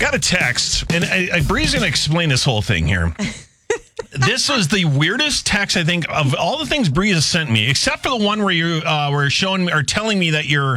Got a text, and Bree's going to explain this whole thing here. This was the weirdest text, I think, of all the things Bree has sent me, except for the one where you were showing or telling me that your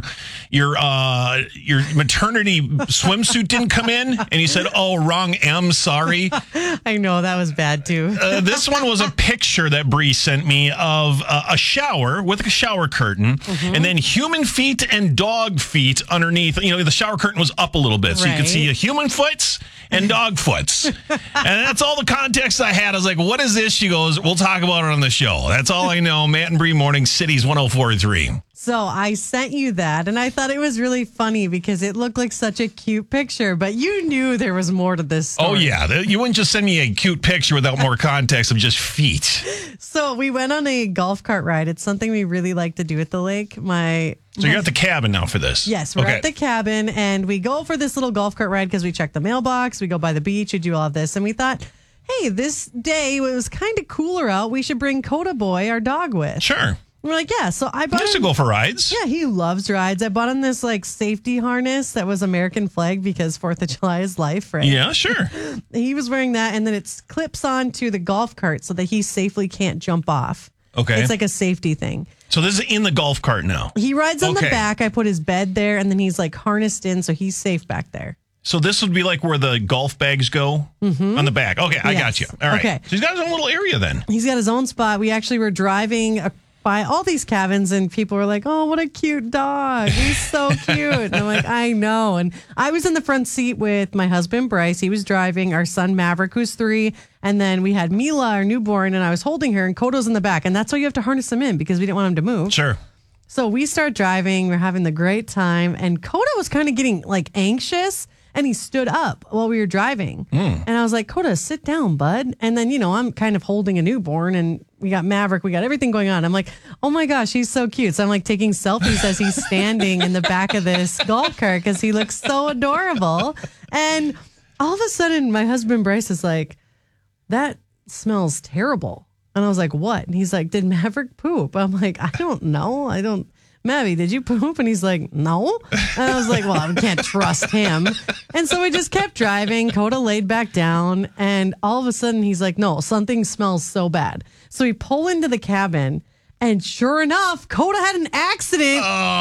maternity swimsuit didn't come in, and you said, "Oh, wrong M, sorry." I know, that was bad too. This one was a picture that Bree sent me of a shower with a shower curtain, and then human feet and dog feet underneath. You know, the shower curtain was up a little bit, so you could see a human foots and dog foots. And that's all the context I had. I was like, what is this? She goes, we'll talk about it on the show. That's all I know. Matt and Bree Morning, Cities 104.3. So I sent you that, and I thought it was really funny because it looked like such a cute picture, but you knew there was more to this story. Oh, yeah. You wouldn't just send me a cute picture without more context of just feet. So we went on a golf cart ride. It's something we really like to do at the lake. So you're at the cabin now for this? Yes, we're at the cabin, and we go for this little golf cart ride because we check the mailbox, we go by the beach, we do all of this, and we thought, hey, this day, it was kind of cooler out. We should bring Coda Boy, our dog, with. Sure. We're like, yeah. So I bought him. To go for rides. Yeah, he loves rides. I bought him this safety harness that was American flag because 4th of July is life, right? Yeah, sure. He was wearing that, and then it clips onto the golf cart so that he safely can't jump off. Okay. It's like a safety thing. So this is in the golf cart now. He rides on the back. I put his bed there, and then he's harnessed in, so he's safe back there. So this would be like where the golf bags go on the back. Okay, I got you. All right. Okay. So he's got his own little area then. He's got his own spot. We actually were driving by all these cabins, and people were like, oh, what a cute dog. He's so cute. And I'm like, I know. And I was in the front seat with my husband, Bryce. He was driving, our son, Maverick, who's 3. And then we had Mila, our newborn, and I was holding her, and Kodo's in the back. And that's why you have to harness him in because we didn't want him to move. Sure. So we start driving. We're having the great time. And Koda was kind of getting anxious. And he stood up while we were driving. And I was like, Coda, sit down, bud. And then, I'm kind of holding a newborn, and we got Maverick. We got everything going on. I'm like, oh my gosh, he's so cute. So I'm taking selfies as he's standing in the back of this golf cart because he looks so adorable. And all of a sudden, my husband, Bryce, is like, that smells terrible. And I was like, what? And he's like, did Maverick poop? I'm like, I don't know. Mavi, did you poop? And he's like, no. And I was like, well, I can't trust him. And so we just kept driving. Coda laid back down. And all of a sudden, he's like, no, something smells so bad. So we pull into the cabin. And sure enough, Coda had an accident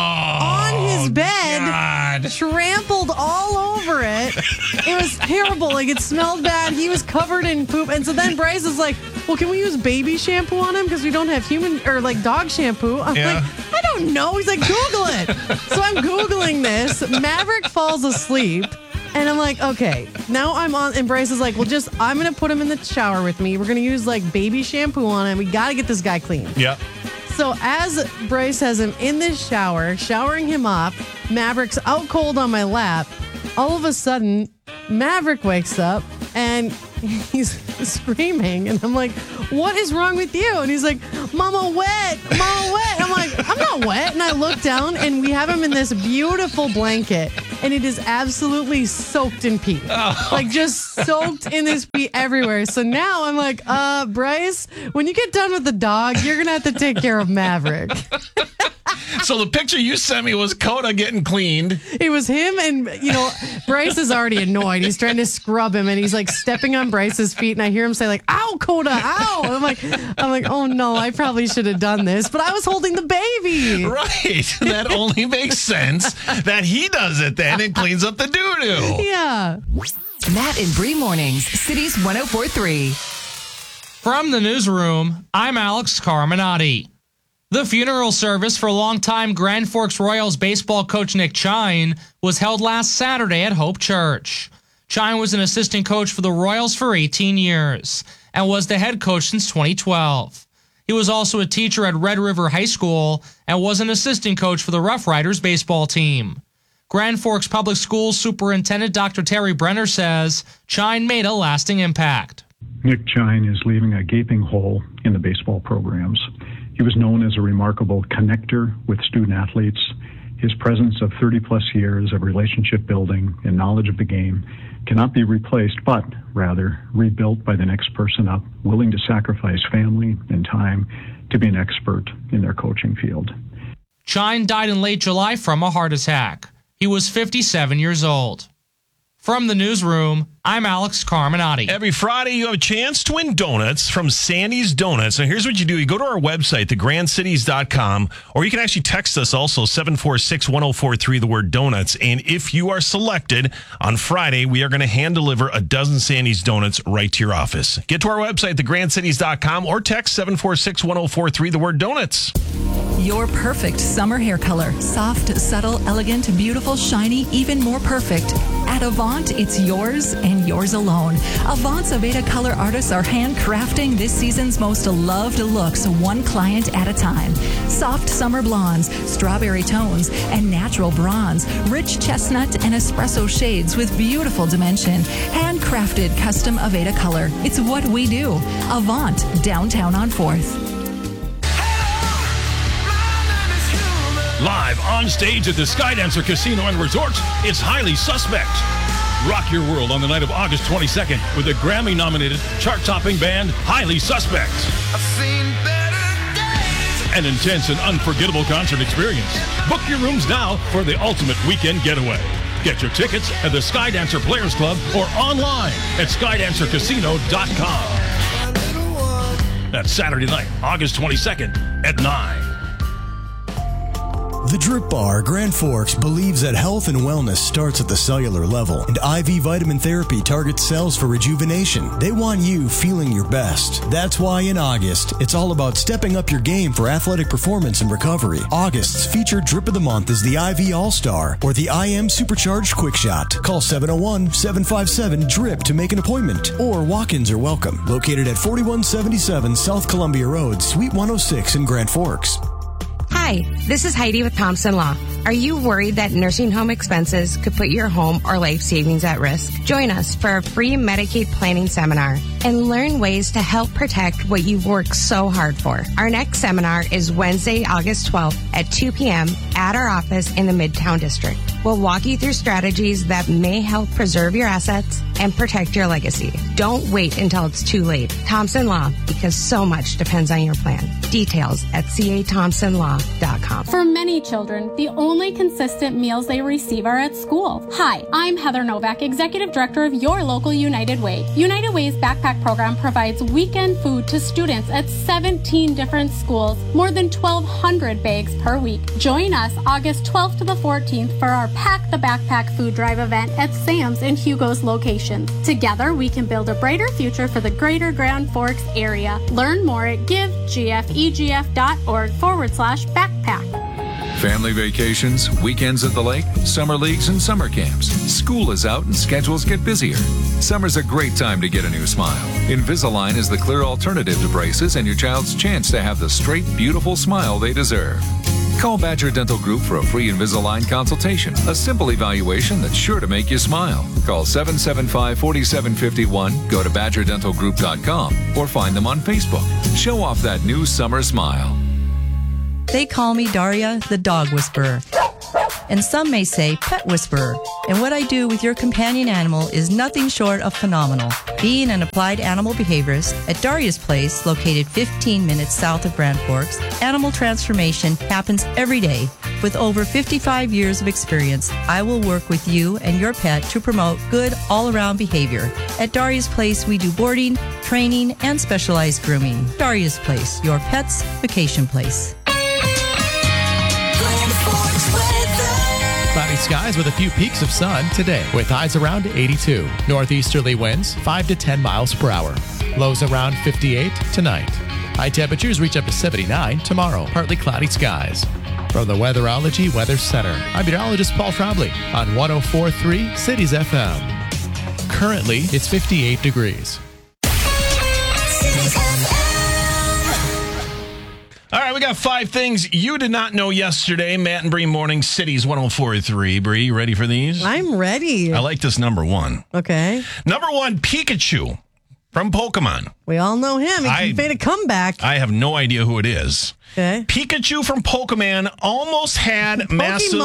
on his bed. God. Trampled all over it. It was terrible. It smelled bad. He was covered in poop. And so then Bryce is like, well, can we use baby shampoo on him? Because we don't have human or dog shampoo. I'm like, I don't know. He's like, Google it. So I'm Googling this. Maverick falls asleep. And I'm like, okay, now I'm on. And Bryce is like, well, I'm going to put him in the shower with me. We're going to use baby shampoo on him. We got to get this guy clean. Yeah. So as Bryce has him in this shower, showering him off, Maverick's out cold on my lap. All of a sudden, Maverick wakes up and he's screaming. And I'm like, what is wrong with you? And he's like, Mama wet, Mama wet. I'm like, I'm not wet. And I look down and we have him in this beautiful blanket. And it is absolutely soaked in pee. Just soaked in this pee everywhere. So now I'm like, Bryce, when you get done with the dog, you're going to have to take care of Maverick. So the picture you sent me was Coda getting cleaned. It was him, and Bryce is already annoyed. He's trying to scrub him, and he's stepping on Bryce's feet, and I hear him say "Ow, Coda, ow!" I'm like, oh no, I probably should have done this, but I was holding the baby. Right. That only makes sense that he does it then and cleans up the doo doo. Yeah. Matt and Bree Mornings, Cities 104.3. From the newsroom, I'm Alex Carminati. The funeral service for longtime Grand Forks Royals baseball coach Nick Chine was held last Saturday at Hope Church. Chine was an assistant coach for the Royals for 18 years and was the head coach since 2012. He was also a teacher at Red River High School and was an assistant coach for the Rough Riders baseball team. Grand Forks Public Schools Superintendent Dr. Terry Brenner says Chine made a lasting impact. Nick Chine is leaving a gaping hole in the baseball programs. He was known as a remarkable connector with student athletes. His presence of 30-plus years of relationship building and knowledge of the game cannot be replaced, but rather rebuilt by the next person up, willing to sacrifice family and time to be an expert in their coaching field. Chine died in late July from a heart attack. He was 57 years old. From the newsroom, I'm Alex Carminati. Every Friday, you have a chance to win donuts from Sandy's Donuts. Now, here's what you do. You go to our website, thegrandcities.com, or you can actually text us also, 746-1043, the word donuts. And if you are selected on Friday, we are going to hand deliver a dozen Sandy's Donuts right to your office. Get to our website, thegrandcities.com, or text 746-1043, the word donuts. Your perfect summer hair color. Soft, subtle, elegant, beautiful, shiny, even more perfect. At Avant, it's yours and yours alone. Avant's Aveda color artists are handcrafting this season's most loved looks, one client at a time. Soft summer blondes, strawberry tones, and natural bronze. Rich chestnut and espresso shades with beautiful dimension. Handcrafted custom Aveda color. It's what we do. Avant, downtown on 4th. Live on stage at the Skydancer Casino and Resort, it's Highly Suspect. Rock your world on the night of August 22nd with the Grammy-nominated, chart-topping band Highly Suspect. I've seen better days. An intense and unforgettable concert experience. Book your rooms now for the ultimate weekend getaway. Get your tickets at the Skydancer Players Club or online at skydancercasino.com. That's Saturday night, August 22nd at 9. The Drip Bar, Grand Forks, believes that health and wellness starts at the cellular level, and IV vitamin therapy targets cells for rejuvenation. They want you feeling your best. That's why in August, it's all about stepping up your game for athletic performance and recovery. August's featured Drip of the Month is the IV All-Star or the IM Supercharged Quick Shot. Call 701-757-DRIP to make an appointment, or walk-ins are welcome. Located at 4177 South Columbia Road, Suite 106 in Grand Forks. Hi, this is Heidi with Thompson Law. Are you worried that nursing home expenses could put your home or life savings at risk? Join us for a free Medicaid planning seminar and learn ways to help protect what you've worked so hard for. Our next seminar is Wednesday, August 12th at 2 p.m. at our office in the Midtown District. We'll walk you through strategies that may help preserve your assets and protect your legacy. Don't wait until it's too late. Thompson Law, because so much depends on your plan. Details at cathompsonlaw.com. For many children, the only consistent meals they receive are at school. Hi, I'm Heather Novak, Executive Director of your local United Way. United Way's backpack program provides weekend food to students at 17 different schools, more than 1,200 bags per week. Join us August 12th to the 14th for our Pack the Backpack food drive event at Sam's and Hugo's locations. Together, we can build a brighter future for the greater Grand Forks area. Learn more at givegfegf.org/backpack. Family vacations, weekends at the lake, summer leagues, and summer camps. School is out and schedules get busier. Summer's a great time to get a new smile. Invisalign is the clear alternative to braces and your child's chance to have the straight, beautiful smile they deserve. Call Badger Dental Group for a free Invisalign consultation, a simple evaluation that's sure to make you smile. Call 775-4751, go to badgerdentalgroup.com, or find them on Facebook. Show off that new summer smile. They call me Daria, the dog whisperer. And some may say pet whisperer. And what I do with your companion animal is nothing short of phenomenal. Being an applied animal behaviorist at Daria's Place, located 15 minutes south of Grand Forks, animal transformation happens every day. With over 55 years of experience, I will work with you and your pet to promote good all-around behavior. At Daria's Place, we do boarding, training, and specialized grooming. Daria's Place, your pet's vacation place. Cloudy skies with a few peaks of sun today, with highs around 82. Northeasterly winds 5 to 10 miles per hour. Lows around 58 tonight. High temperatures reach up to 79 tomorrow. Partly cloudy skies. From the Weatherology Weather Center, I'm meteorologist Paul Trombley on 104.3 Cities FM. Currently, it's 58 degrees. All right, we got 5 things you did not know yesterday. Matt and Bree Morning Cities 104.3. Bree, you ready for these? I'm ready. I like this number 1. Okay. Number 1, Pikachu from Pokemon. We all know him. He made a comeback. I have no idea who it is. Okay. Pikachu from Pokemon almost had massive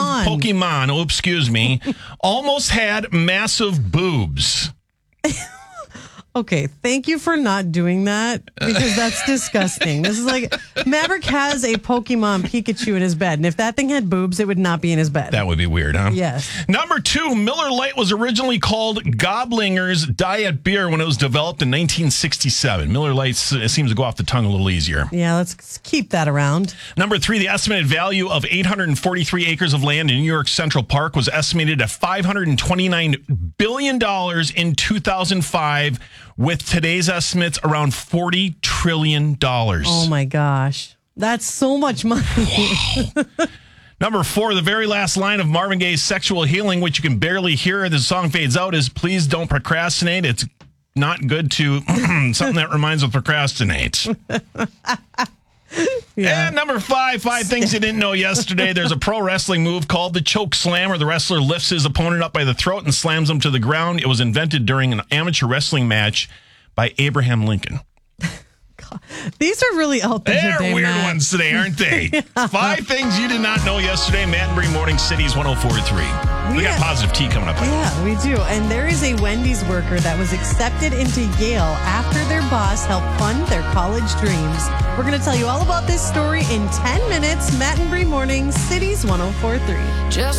almost had massive boobs. Okay, thank you for not doing that because that's disgusting. This is like Maverick has a Pokemon Pikachu in his bed, and if that thing had boobs, it would not be in his bed. That would be weird, huh? Yes. Number 2, Miller Lite was originally called Goblinger's Diet Beer when it was developed in 1967. Miller Lite seems to go off the tongue a little easier. Yeah, let's keep that around. Number 3, the estimated value of 843 acres of land in New York Central Park was estimated at $529 billion in 2005, with today's estimates around $40 trillion. Oh my gosh. That's so much money. Number 4, the very last line of Marvin Gaye's Sexual Healing, which you can barely hear as the song fades out, is please don't procrastinate. It's not good to something that reminds of procrastinate. Yeah. And number 5 things you didn't know yesterday. There's a pro wrestling move called the choke slam, where the wrestler lifts his opponent up by the throat and slams him to the ground. It was invented during an amateur wrestling match by Abraham Lincoln. These are really out there They're today, weird Matt. ones today, aren't they? 5 things you did not know yesterday. Matt and Bree Morning Cities 104.3. We got Positive Tea coming up. Yeah, we do. And there is a Wendy's worker that was accepted into Yale after their boss helped fund their college dreams. We're going to tell you all about this story in 10 minutes. Matt and Bree Morning Cities 104.3. Just